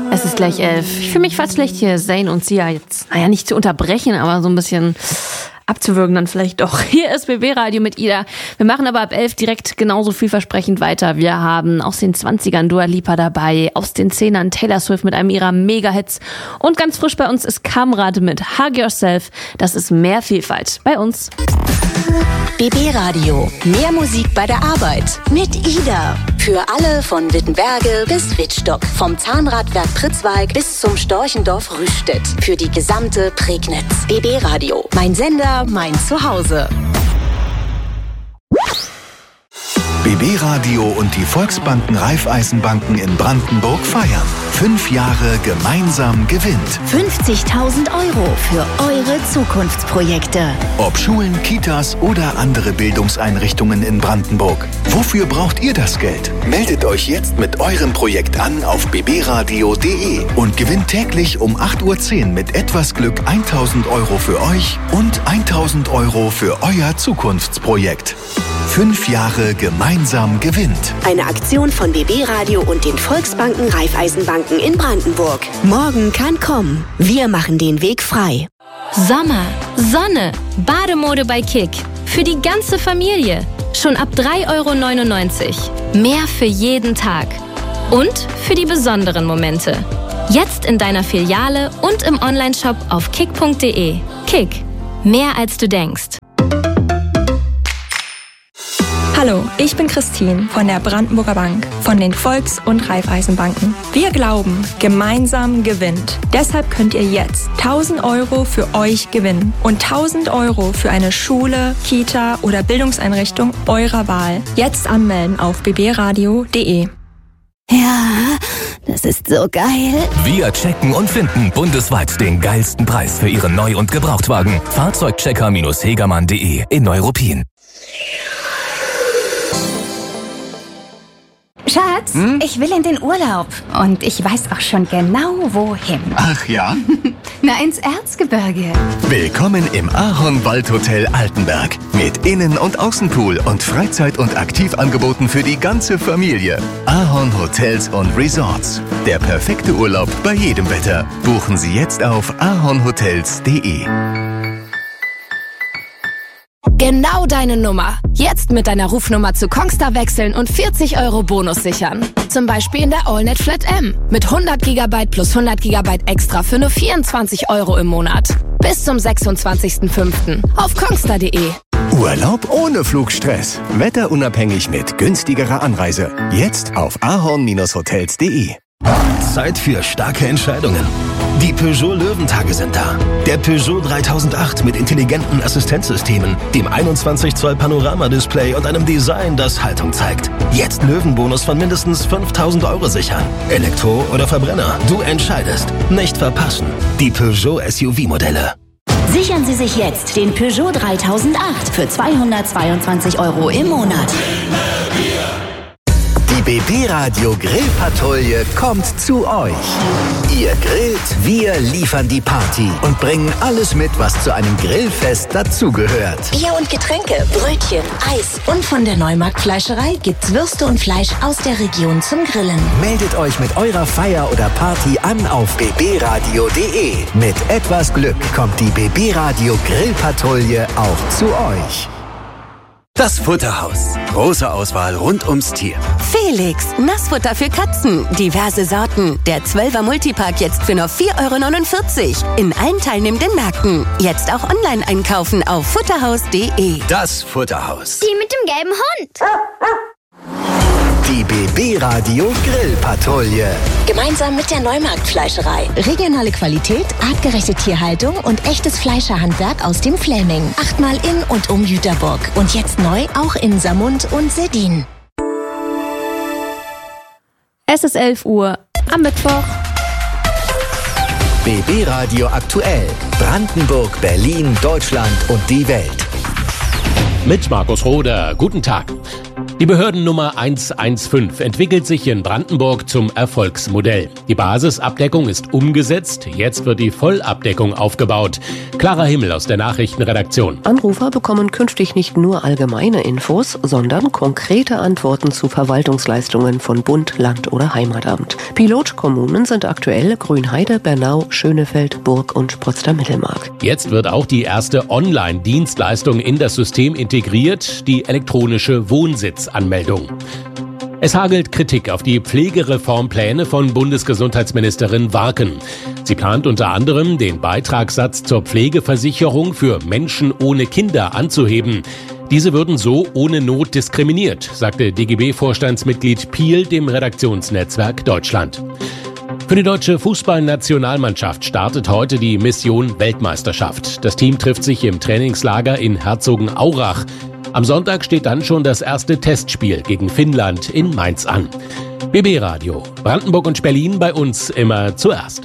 Es ist gleich 11. Ich fühle mich fast schlecht, hier Zayn und Sia jetzt, nicht zu unterbrechen, aber so ein bisschen abzuwürgen dann vielleicht doch. Hier ist BB Radio mit Ida. Wir machen aber ab 11 direkt genauso vielversprechend weiter. Wir haben aus den 20ern Dua Lipa dabei, aus den 10ern Taylor Swift mit einem ihrer Mega-Hits und ganz frisch bei uns ist Kamrad mit Hug Yourself. Das ist mehr Vielfalt bei uns. BB Radio. Mehr Musik bei der Arbeit. Mit Ida. Für alle von Wittenberge bis Wittstock. Vom Zahnradwerk Pritzwalk bis zum Storchendorf Rüstedt. Für die gesamte Prignitz. BB Radio. Mein Sender, mein Zuhause. BB Radio und die Volksbanken Raiffeisenbanken in Brandenburg feiern. 5 Jahre gemeinsam gewinnt. 50.000 € für eure Zukunftsprojekte. Ob Schulen, Kitas oder andere Bildungseinrichtungen in Brandenburg. Wofür braucht ihr das Geld? Meldet euch jetzt mit eurem Projekt an auf bbradio.de und gewinnt täglich um 8:10 Uhr mit etwas Glück 1.000 € für euch und 1.000 € für euer Zukunftsprojekt. 5 Jahre gemeinsam gewinnt. Eine Aktion von BB Radio und den Volksbanken Raiffeisenbanken in Brandenburg. Morgen kann kommen. Wir machen den Weg frei. Sommer, Sonne, Bademode bei Kick. Für die ganze Familie. Schon ab 3,99 €. Mehr für jeden Tag. Und für die besonderen Momente. Jetzt in deiner Filiale und im Onlineshop auf kick.de. Kick. Mehr als du denkst. Hallo, ich bin Christine von der Brandenburger Bank, von den Volks- und Raiffeisenbanken. Wir glauben, gemeinsam gewinnt. Deshalb könnt ihr jetzt 1.000 € für euch gewinnen und 1.000 € für eine Schule, Kita oder Bildungseinrichtung eurer Wahl. Jetzt anmelden auf bbradio.de. Ja, das ist so geil. Wir checken und finden bundesweit den geilsten Preis für Ihren Neu- und Gebrauchtwagen. Fahrzeugchecker-hegermann.de in Neuruppin. Schatz, ich will in den Urlaub. Und ich weiß auch schon genau, wohin. Ach ja? Na, ins Erzgebirge. Willkommen im Ahorn Waldhotel Altenberg. Mit Innen- und Außenpool und Freizeit- und Aktivangeboten für die ganze Familie. Ahorn Hotels und Resorts. Der perfekte Urlaub bei jedem Wetter. Buchen Sie jetzt auf ahornhotels.de. Genau deine Nummer. Jetzt mit deiner Rufnummer zu Kongstar wechseln und 40 € Bonus sichern. Zum Beispiel in der AllNet Flat M. Mit 100 GB plus 100 GB extra für nur 24 € im Monat. Bis zum 26.05. auf kongstar.de. Urlaub ohne Flugstress. Wetterunabhängig mit günstigerer Anreise. Jetzt auf ahorn-hotels.de. Zeit für starke Entscheidungen. Die Peugeot Löwentage sind da. Der Peugeot 3008 mit intelligenten Assistenzsystemen, dem 21 Zoll Panoramadisplay und einem Design, das Haltung zeigt. Jetzt Löwenbonus von mindestens 5.000 € sichern. Elektro oder Verbrenner, du entscheidest. Nicht verpassen. Die Peugeot SUV-Modelle. Sichern Sie sich jetzt den Peugeot 3008 für 222 € im Monat. Die BB Radio Grillpatrouille kommt zu euch. Ihr grillt, wir liefern die Party und bringen alles mit, was zu einem Grillfest dazugehört. Bier und Getränke, Brötchen, Eis und von der Neumarkt Fleischerei gibt's Würste und Fleisch aus der Region zum Grillen. Meldet euch mit eurer Feier oder Party an auf bbradio.de. Mit etwas Glück kommt die BB Radio Grillpatrouille auch zu euch. Das Futterhaus. Große Auswahl rund ums Tier. Felix, Nassfutter für Katzen. Diverse Sorten. Der 12er Multipack jetzt für nur 4,49 € in allen teilnehmenden Märkten. Jetzt auch online einkaufen auf futterhaus.de. Das Futterhaus. Die mit dem gelben Hund. Die BB Radio Grillpatrouille. Gemeinsam mit der Neumarkt Fleischerei. Regionale Qualität, artgerechte Tierhaltung und echtes Fleischerhandwerk aus dem Fläming. 8-mal in und um Jüterburg. Und jetzt neu auch in Samund und Seddin. Es ist 11 Uhr am Mittwoch. BB Radio aktuell. Brandenburg, Berlin, Deutschland und die Welt. Mit Markus Roder. Guten Tag. Die Behördennummer 115 entwickelt sich in Brandenburg zum Erfolgsmodell. Die Basisabdeckung ist umgesetzt, jetzt wird die Vollabdeckung aufgebaut. Clara Himmel aus der Nachrichtenredaktion. Anrufer bekommen künftig nicht nur allgemeine Infos, sondern konkrete Antworten zu Verwaltungsleistungen von Bund, Land oder Heimatamt. Pilotkommunen sind aktuell Grünheide, Bernau, Schönefeld, Burg und Potsdam-Mittelmark. Jetzt wird auch die erste Online-Dienstleistung in das System integriert, die elektronische Wohnsitzanmeldung. Es hagelt Kritik auf die Pflegereformpläne von Bundesgesundheitsministerin Warken. Sie plant unter anderem, den Beitragssatz zur Pflegeversicherung für Menschen ohne Kinder anzuheben. Diese würden so ohne Not diskriminiert, sagte DGB-Vorstandsmitglied Piel dem Redaktionsnetzwerk Deutschland. Für die deutsche Fußballnationalmannschaft startet heute die Mission Weltmeisterschaft. Das Team trifft sich im Trainingslager in Herzogenaurach. Am Sonntag steht dann schon das erste Testspiel gegen Finnland in Mainz an. BB Radio, Brandenburg und Berlin bei uns immer zuerst.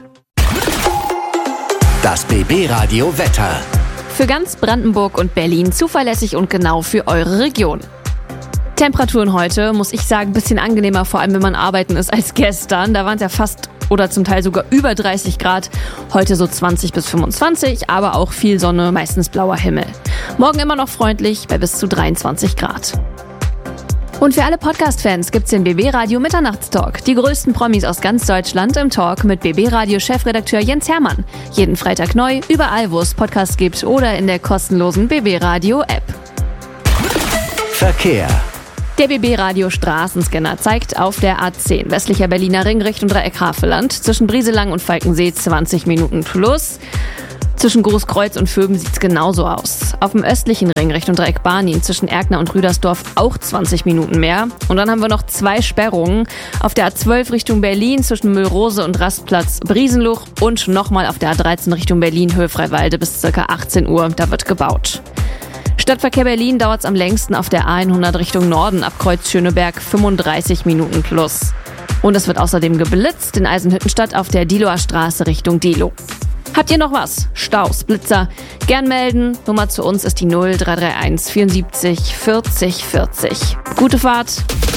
Das BB Radio Wetter. Für ganz Brandenburg und Berlin zuverlässig und genau für eure Region. Temperaturen heute, muss ich sagen, ein bisschen angenehmer, vor allem wenn man arbeiten ist, als gestern. Da waren es ja fast oder zum Teil sogar über 30 Grad. Heute so 20 bis 25, aber auch viel Sonne, meistens blauer Himmel. Morgen immer noch freundlich bei bis zu 23 Grad. Und für alle Podcast-Fans gibt's den BB Radio Mitternachtstalk. Die größten Promis aus ganz Deutschland im Talk mit BB Radio Chefredakteur Jens Hermann. Jeden Freitag neu, überall wo es Podcasts gibt oder in der kostenlosen BB Radio App. Verkehr. Der BB Radio Straßenscanner zeigt auf der A10 westlicher Berliner Ring Richtung Dreieck Havelland zwischen Brieselang und Falkensee 20 Minuten plus. Zwischen Großkreuz und Vöben sieht's genauso aus. Auf dem östlichen Ring Richtung Dreieck Barnim zwischen Erkner und Rüdersdorf auch 20 Minuten mehr. Und dann haben wir noch 2 Sperrungen auf der A12 Richtung Berlin zwischen Müllrose und Rastplatz Briesenluch und nochmal auf der A13 Richtung Berlin Höhe-Freiwalde bis ca. 18 Uhr. Da wird gebaut. Stadtverkehr Berlin dauert's am längsten auf der A100 Richtung Norden ab Kreuz Schöneberg 35 Minuten plus. Und es wird außerdem geblitzt in Eisenhüttenstadt auf der Diehloer Straße Richtung Diehlo. Habt ihr noch was? Staus, Blitzer? Gern melden. Nummer zu uns ist die 0331 74 40 40. Gute Fahrt.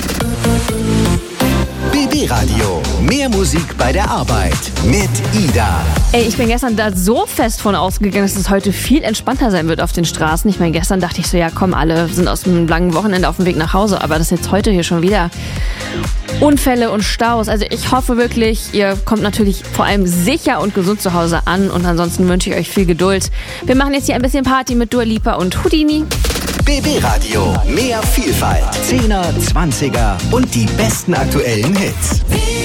BB Radio. Mehr Musik bei der Arbeit mit Ida. Ey, ich bin gestern da so fest von ausgegangen, dass es heute viel entspannter sein wird auf den Straßen. Ich meine, gestern dachte ich so, ja komm, alle sind aus dem langen Wochenende auf dem Weg nach Hause. Aber das ist jetzt heute hier schon wieder Unfälle und Staus. Also ich hoffe wirklich, ihr kommt natürlich vor allem sicher und gesund zu Hause an. Und ansonsten wünsche ich euch viel Geduld. Wir machen jetzt hier ein bisschen Party mit Dua Lipa und Houdini. BB Radio. Mehr Vielfalt. 10er, 20er und die besten aktuellen Hits.